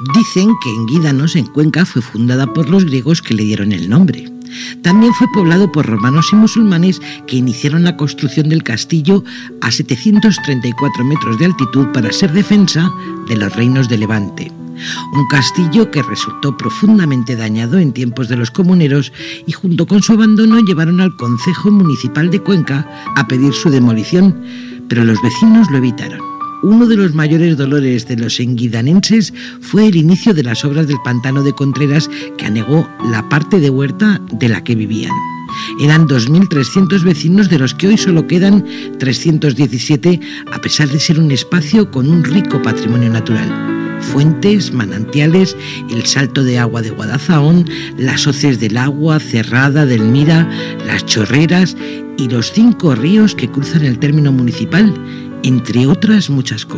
Dicen que Engídanos, en Cuenca, fue fundada por los griegos que le dieron el nombre. También fue poblado por romanos y musulmanes que iniciaron la construcción del castillo a 734 metros de altitud para ser defensa de los reinos de Levante. Un castillo que resultó profundamente dañado en tiempos de los comuneros y junto con su abandono llevaron al Concejo Municipal de Cuenca a pedir su demolición, pero los vecinos lo evitaron. Uno de los mayores dolores de los enguidanenses fue el inicio de las obras del pantano de Contreras, que anegó la parte de huerta de la que vivían. Eran 2.300 vecinos, de los que hoy solo quedan 317, a pesar de ser un espacio con un rico patrimonio natural. Fuentes, manantiales, el salto de agua de Guadalzahón, las hoces del agua, Cerrada, del Mira, las chorreras y los 5 ríos que cruzan el término municipal, entre otras muchas cosas.